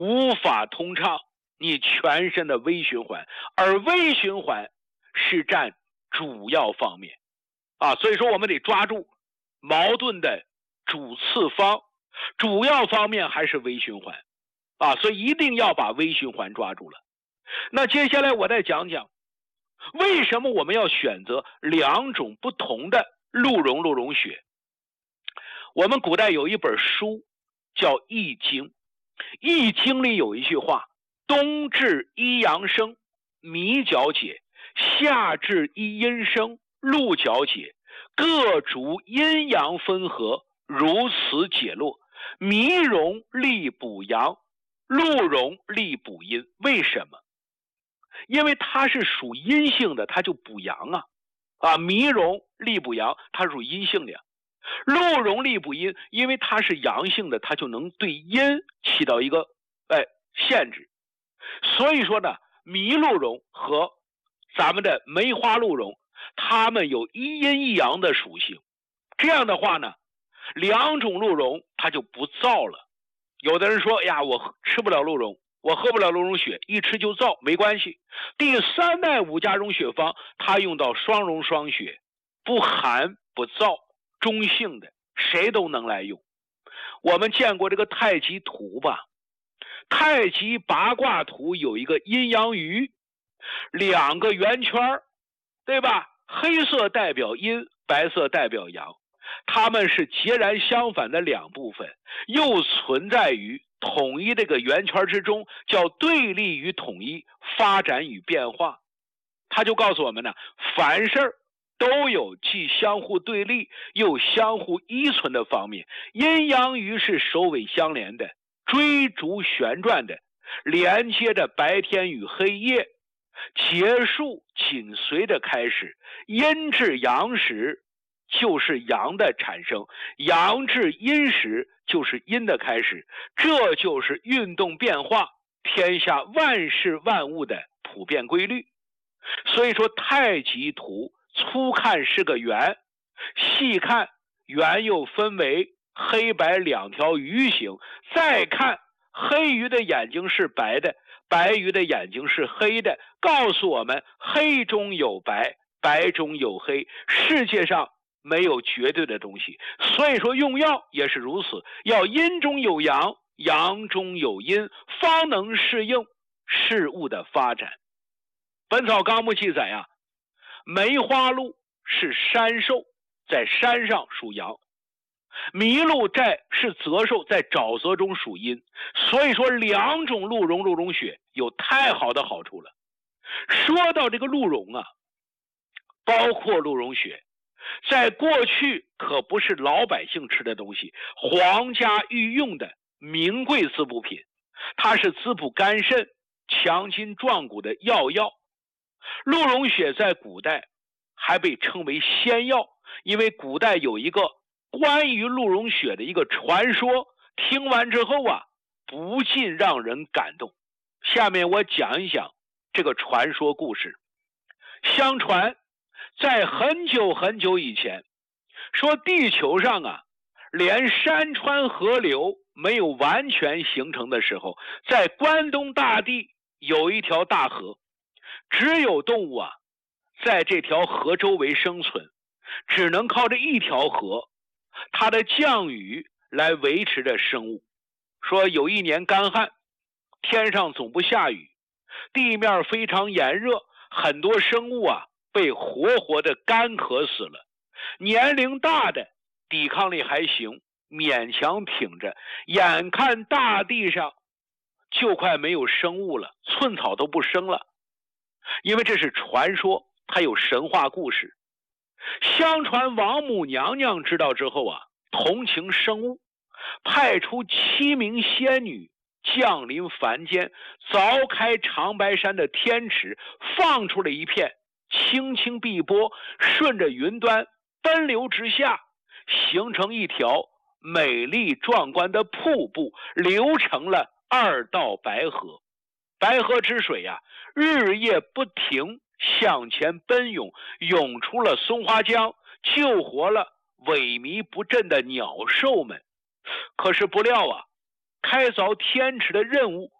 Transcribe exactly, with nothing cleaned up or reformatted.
无法通畅你全身的微循环，而微循环是占主要方面啊，所以说我们得抓住矛盾的主次方，主要方面还是微循环啊，所以一定要把微循环抓住了。那接下来我再讲讲为什么我们要选择两种不同的鹿茸鹿茸血。我们古代有一本书叫《易经》，《易经》里有一句话：冬至一阳生，米角解；夏至一阴生，鹿角解。各逐阴阳分合，如此解落。米茸利补阳，鹿茸利补阴。为什么？因为它是属阴性的，它就补阳啊。啊，米茸利补阳，它属阴性的呀。鹿茸利补阴，因为它是阳性的，它就能对阴起到一个哎限制。所以说呢，麋鹿茸和咱们的梅花鹿茸，它们有一阴一阳的属性。这样的话呢，两种鹿茸它就不燥了。有的人说呀，我吃不了鹿茸，我喝不了鹿茸血，一吃就燥，没关系。第三代五加绒血方，它用到双溶双血，不寒不燥，中性的，谁都能来用。我们见过这个太极图吧？太极八卦图有一个阴阳鱼，两个圆圈，对吧？黑色代表阴，白色代表阳，它们是截然相反的两部分，又存在于统一这个圆圈之中，叫对立与统一，发展与变化。它就告诉我们呢，凡事都有既相互对立又相互依存的方面，阴阳鱼是首尾相连的，追逐旋转的，连接着白天与黑夜，结束紧随着开始。阴至阳时就是阳的产生，阳至阴时就是阴的开始，这就是运动变化，天下万事万物的普遍规律。所以说太极图粗看是个圆，细看圆又分为黑白两条鱼形，再看黑鱼的眼睛是白的，白鱼的眼睛是黑的，告诉我们黑中有白，白中有黑，世界上没有绝对的东西。所以说用药也是如此，要阴中有阳，阳中有阴，方能适应事物的发展。本草纲目记载啊，梅花鹿是山兽，在山上属阳；麋鹿在是泽兽，在沼泽中属阴。所以说两种鹿茸鹿茸血有太好的好处了。说到这个鹿茸啊，包括鹿茸血，在过去可不是老百姓吃的东西，皇家御用的名贵滋补品，它是滋补肝肾、强筋壮骨的药药。鹿茸血在古代还被称为仙药，因为古代有一个关于鹿茸血的一个传说，听完之后啊，不禁让人感动。下面我讲一讲这个传说故事。相传在很久很久以前，说地球上啊，连山川河流没有完全形成的时候，在关东大地有一条大河，只有动物啊在这条河周围生存，只能靠着一条河，它的降雨来维持着生物。说有一年干旱，天上总不下雨，地面非常炎热，很多生物啊被活活的干渴死了。年龄大的抵抗力还行，勉强挺着，眼看大地上就快没有生物了，寸草都不生了。因为这是传说，它有神话故事。相传王母娘娘知道之后啊，同情生物，派出七名仙女降临凡间，凿开长白山的天池，放出了一片清清碧波，顺着云端奔流直下，形成一条美丽壮观的瀑布，流成了二道白河。白河之水呀、啊，日夜不停向前奔涌，涌出了松花江，救活了萎靡不振的鸟兽们。可是不料啊， 开凿天池的任务